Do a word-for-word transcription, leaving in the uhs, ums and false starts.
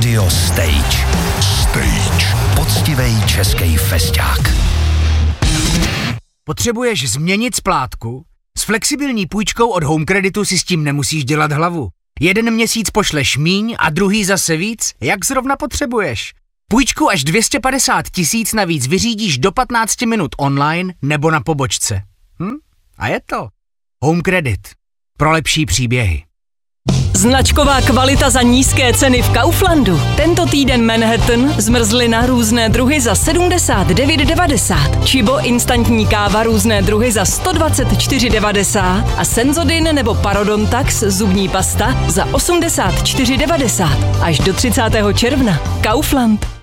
Radio Stage. Stage. Poctivej český festák. Potřebuješ změnit splátku? S flexibilní půjčkou od Home Creditu si s tím nemusíš dělat hlavu. Jeden měsíc pošleš míň a druhý zase víc, jak zrovna potřebuješ. Půjčku až dvě stě padesát tisíc navíc vyřídíš do patnáct minut online nebo na pobočce. Hm? A je to. Home Credit. Pro lepší příběhy. Značková kvalita za nízké ceny v Kauflandu. Tento týden Manhattan, zmrzlina různé druhy za sedmdesát devět devadesát. Čibo instantní káva různé druhy za sto dvacet čtyři devadesát. A Senzodin nebo Parodontax zubní pasta za osmdesát čtyři devadesát. Až do třicátého června. Kaufland.